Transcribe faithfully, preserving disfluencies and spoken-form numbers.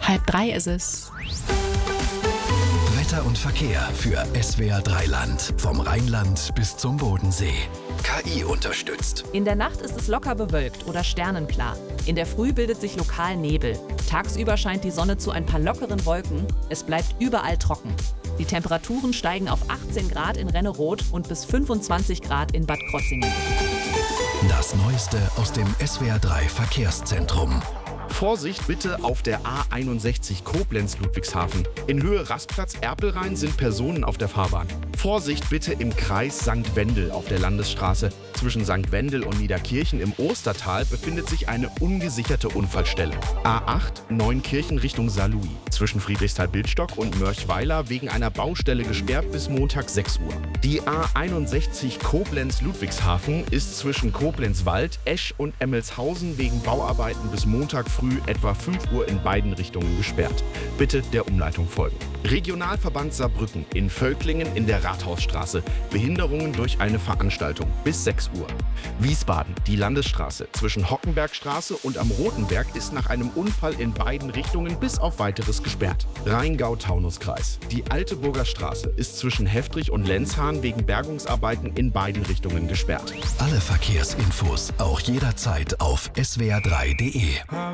Halb drei ist es. Wetter und Verkehr für S W R drei Land. Vom Rheinland bis zum Bodensee. K I unterstützt. In der Nacht ist es locker bewölkt oder sternenklar. In der Früh bildet sich lokal Nebel. Tagsüber scheint die Sonne zu ein paar lockeren Wolken. Es bleibt überall trocken. Die Temperaturen steigen auf achtzehn Grad in Renneroth und bis fünfundzwanzig Grad in Bad Krotzingen. Das Neueste aus dem S W R drei Verkehrszentrum. Vorsicht bitte auf der A einundsechzig Koblenz-Ludwigshafen. In Höhe Rastplatz-Erpelrhein sind Personen auf der Fahrbahn. Vorsicht bitte im Kreis Sankt Wendel auf der Landesstraße. Zwischen Sankt Wendel und Niederkirchen im Ostertal befindet sich eine ungesicherte Unfallstelle. A acht Neunkirchen Richtung Saarlouis. Zwischen Friedrichsthal-Bildstock und Mörchweiler wegen einer Baustelle gesperrt bis Montag sechs Uhr. Die A einundsechzig Koblenz-Ludwigshafen ist zwischen Koblenz-Wald, Esch und Emmelshausen wegen Bauarbeiten bis Montag früh etwa fünf Uhr in beiden Richtungen gesperrt. Bitte der Umleitung folgen. Regionalverband Saarbrücken in Völklingen in der Rathausstraße. Behinderungen durch eine Veranstaltung bis sechs Uhr. Wiesbaden, die Landesstraße zwischen Hockenbergstraße und am Rotenberg ist nach einem Unfall in beiden Richtungen bis auf weiteres gesperrt. Rheingau-Taunus-Kreis. Die Alteburger Straße ist zwischen Heftrich und Lenzhahn wegen Bergungsarbeiten in beiden Richtungen gesperrt. Alle Verkehrsinfos auch jederzeit auf S W R drei punkt de.